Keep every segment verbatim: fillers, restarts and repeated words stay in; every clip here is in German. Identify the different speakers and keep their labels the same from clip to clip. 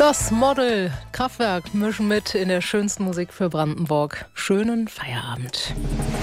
Speaker 1: Das Model Kraftwerk mischen mit in der schönsten Musik für Brandenburg. Schönen Feierabend.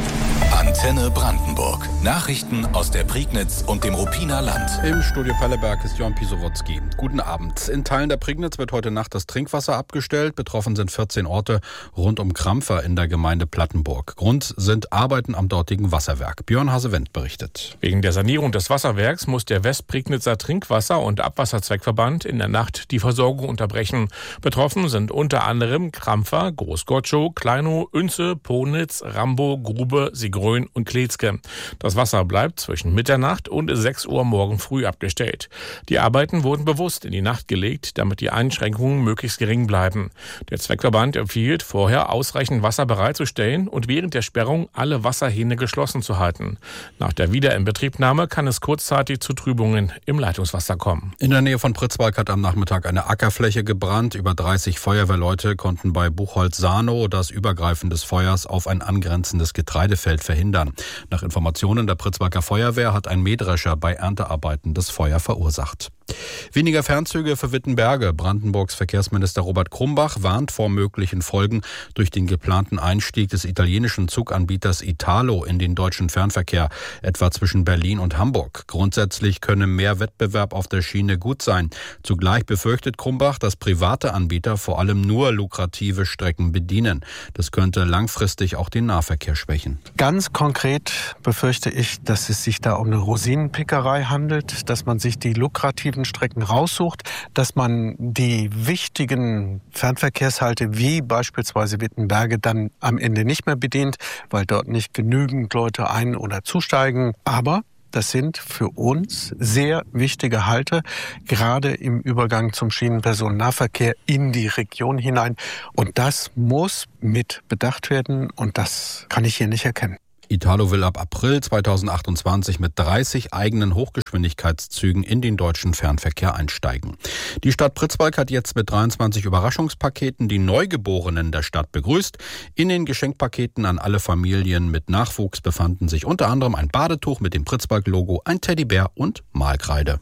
Speaker 2: Antenne Brandenburg. Nachrichten aus der Prignitz und dem Ruppiner Land.
Speaker 3: Im Studio Pelleberg ist Jörn Pisowotzki. Guten Abend. In Teilen der Prignitz wird heute Nacht das Trinkwasser abgestellt. Betroffen sind vierzehn Orte rund um Krampfer in der Gemeinde Plattenburg. Grund sind Arbeiten am dortigen Wasserwerk. Björn Hasewendt berichtet.
Speaker 4: Wegen der Sanierung des Wasserwerks muss der Westprignitzer Trinkwasser- und Abwasserzweckverband in der Nacht die Versorgung unterbrechen. Betroffen sind unter anderem Krampfer, Großgotschow, Kleinow, Oense, Ponitz, Rambo, Grube, Sigrön und Kletzke. Das Wasser bleibt zwischen Mitternacht und sechs Uhr morgen früh abgestellt. Die Arbeiten wurden bewusst in die Nacht gelegt, damit die Einschränkungen möglichst gering bleiben. Der Zweckverband empfiehlt, vorher ausreichend Wasser bereitzustellen und während der Sperrung alle Wasserhähne geschlossen zu halten. Nach der Wiederinbetriebnahme kann es kurzzeitig zu Trübungen im Leitungswasser kommen.
Speaker 3: In der Nähe von Pritzwalk hat am Nachmittag eine Ackerfläche gebrannt. Über dreißig Feuerwehrleute konnten bei Buchholz-Sarnow das Übergreifen des Feuers auf ein angrenzendes Getreidefeld verhindern. Nach Informationen der Pritzwalker Feuerwehr hat ein Mähdrescher bei Erntearbeiten das Feuer verursacht. Weniger Fernzüge für Wittenberge. Brandenburgs Verkehrsminister Robert Krumbach warnt vor möglichen Folgen durch den geplanten Einstieg des italienischen Zuganbieters Italo in den deutschen Fernverkehr, etwa zwischen Berlin und Hamburg. Grundsätzlich könne mehr Wettbewerb auf der Schiene gut sein. Zugleich befürchtet Krumbach, dass private Anbieter vor allem nur lukrative Strecken bedienen. Das könnte langfristig auch den Nahverkehr schwächen.
Speaker 5: Ganz konkret befürchte ich, dass es sich da um eine Rosinenpickerei handelt, dass man sich die lukrativen Strecken raussucht, dass man die wichtigen Fernverkehrshalte wie beispielsweise Wittenberge dann am Ende nicht mehr bedient, weil dort nicht genügend Leute ein- oder zusteigen. Aber das sind für uns sehr wichtige Halte, gerade im Übergang zum Schienenpersonennahverkehr in die Region hinein. Und das muss mit bedacht werden und das kann ich hier nicht erkennen.
Speaker 3: Italo will ab April zweitausendachtundzwanzig mit dreißig eigenen Hochgeschwindigkeitszügen in den deutschen Fernverkehr einsteigen. Die Stadt Pritzwalk hat jetzt mit dreiundzwanzig Überraschungspaketen die Neugeborenen der Stadt begrüßt. In den Geschenkpaketen an alle Familien mit Nachwuchs befanden sich unter anderem ein Badetuch mit dem Pritzwalk-Logo, ein Teddybär und Malkreide.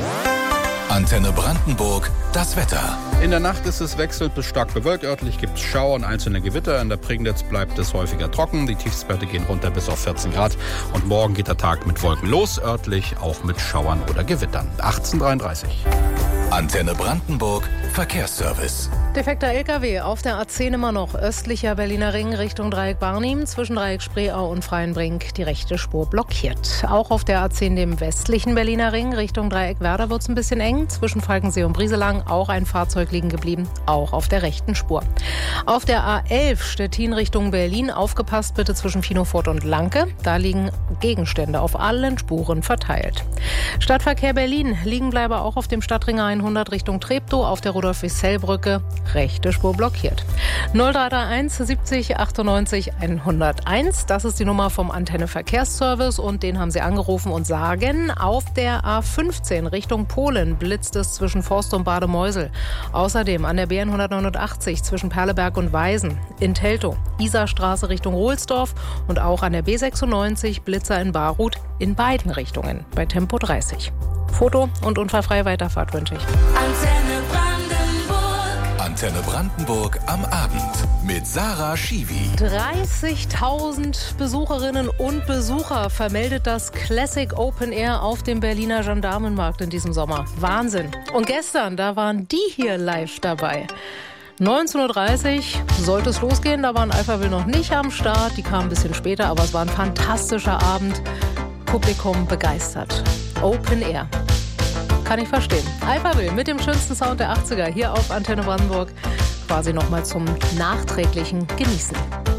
Speaker 2: Antenne Brandenburg, das Wetter.
Speaker 3: In der Nacht ist es wechselnd bis stark bewölkt. Örtlich gibt es Schauer und einzelne Gewitter. In der Prignitz bleibt es häufiger trocken. Die Tiefstwerte gehen runter bis auf vierzehn Grad. Und morgen geht der Tag mit Wolken los. Örtlich auch mit Schauern oder Gewittern. achtzehn Uhr dreiunddreißig.
Speaker 2: Antenne Brandenburg, Verkehrsservice.
Speaker 1: Defekter L K W auf der A zehn immer noch. Östlicher Berliner Ring Richtung Dreieck Barnim. Zwischen Dreieck Spreeau und Freienbrink die rechte Spur blockiert. Auch auf der A zehn dem westlichen Berliner Ring Richtung Dreieck Werder wird es ein bisschen eng. Zwischen Falkensee und Brieselang auch ein Fahrzeug liegen geblieben. Auch auf der rechten Spur. Auf der A elf Stettin Richtung Berlin. Aufgepasst bitte zwischen Pinofort und Lanke. Da liegen Gegenstände auf allen Spuren verteilt. Stadtverkehr Berlin. Liegenbleiber auch auf dem Stadtring hundert Richtung Treptow. Auf der Rudolf-Wissell-Brücke rechte Spur blockiert. null drei drei eins siebzig achtundneunzig hunderteins. Das ist die Nummer vom Antenne Verkehrsservice und den haben Sie angerufen und sagen, auf der A fünfzehn Richtung Polen blitzt es zwischen Forst und Bademeusel. Außerdem an der B N hundertneunundachtzig zwischen Perleberg und Weisen. In Teltow, Isarstraße Richtung Rohlsdorf und auch an der B sechsundneunzig Blitzer in Baruth in beiden Richtungen bei Tempo dreißig. Foto und unfallfreie Weiterfahrt wünsche ich.
Speaker 2: Antenne Brandenburg. Antenne Brandenburg am Abend mit Sarah Schiwi.
Speaker 1: dreißigtausend Besucherinnen und Besucher vermeldet das Classic Open Air auf dem Berliner Gendarmenmarkt in diesem Sommer. Wahnsinn. Und gestern, da waren die hier live dabei. neunzehn Uhr dreißig sollte es losgehen, da waren Alphaville noch nicht am Start. Die kamen ein bisschen später, aber es war ein fantastischer Abend. Publikum begeistert. Open Air. Kann ich verstehen. Alphaville mit dem schönsten Sound der achtziger hier auf Antenne Brandenburg. Quasi nochmal zum nachträglichen Genießen.